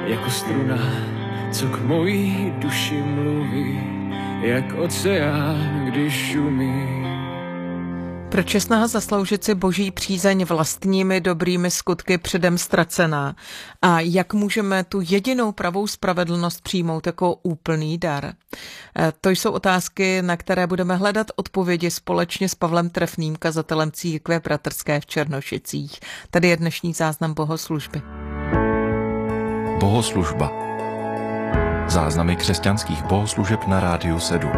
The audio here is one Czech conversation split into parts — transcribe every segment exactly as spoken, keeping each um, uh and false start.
jako struna, co k mojí duši mluví, jak oceán, když šumí. Proč je snaha zasloužit si boží přízeň vlastními dobrými skutky předem ztracená? A jak můžeme tu jedinou pravou spravedlnost přijmout jako úplný dar? To jsou otázky, na které budeme hledat odpovědi společně s Pavlem Trefným, kazatelem Církve bratrské v Černošicích. Tady je dnešní záznam bohoslužby. Bohoslužba. Záznamy křesťanských bohoslužeb na Rádiu sedm.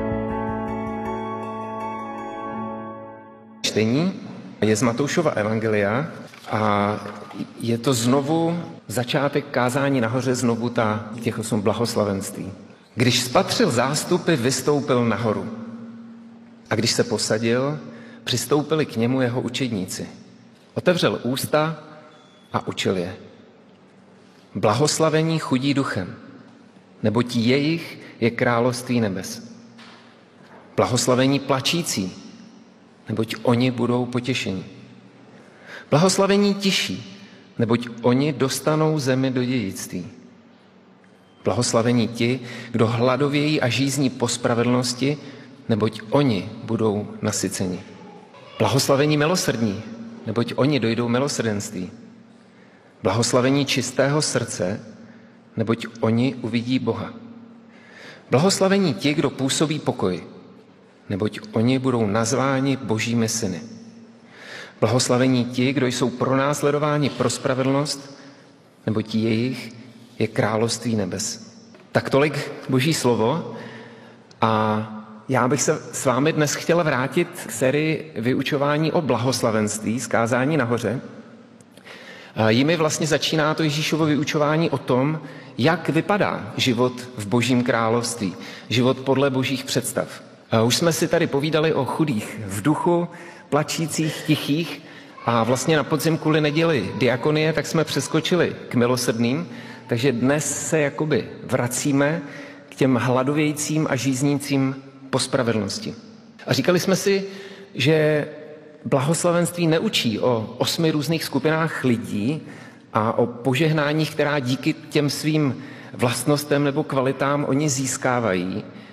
Čtení je z Matoušova evangelia a je to znovu začátek kázání nahoře, znovu ta těch osm blahoslavenství. Když spatřil zástupy, vystoupil nahoru. A když se posadil, přistoupili k němu jeho učedníci. Otevřel ústa a učil je. Blahoslavení chudí duchem, neboť jejich je království nebes. Blahoslavení plačící, neboť oni budou potěšeni. Blahoslavení tiší, neboť oni dostanou zemi do dědictví. Blahoslavení ti, kdo hladovějí a žízní po spravedlnosti, neboť oni budou nasyceni. Blahoslavení milosrdní, neboť oni dojdou milosrdenství. Blahoslavení čistého srdce, neboť oni uvidí Boha. Blahoslavení ti, kdo působí pokoj, neboť oni budou nazváni božími syny. Blahoslavení ti, kdo jsou pronásledováni pro spravedlnost, neboť jejich je království nebes. Tak tolik boží slovo a já bych se s vámi dnes chtěla vrátit k sérii vyučování o blahoslavenství, zkázání nahoře. Jimi vlastně začíná to Ježíšovo vyučování o tom, jak vypadá život v božím království, život podle božích představ. Už jsme si tady povídali o chudých v duchu, plačících, tichých a vlastně na podzim kvůli neděli diakonie, tak jsme přeskočili k milosrdným, takže dnes se jakoby vracíme k těm hladovějícím a žíznícím po spravedlnosti. A říkali jsme si, že blahoslavenství neučí o osmi různých skupinách lidí a o požehnáních, která díky těm svým vlastnostem nebo kvalitám oni získávají,